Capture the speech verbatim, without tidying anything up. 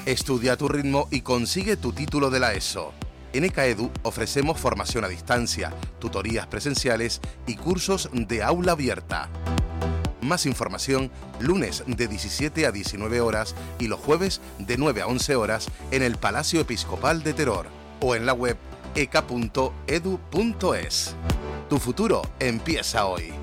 Estudia a tu ritmo y consigue tu título de la ESO. En ECAEDU ofrecemos formación a distancia, tutorías presenciales y cursos de aula abierta. Más información lunes de diecisiete a diecinueve horas y los jueves de nueve a once horas en el Palacio Episcopal de Teror o en la web eca punto edu punto es. Tu futuro empieza hoy.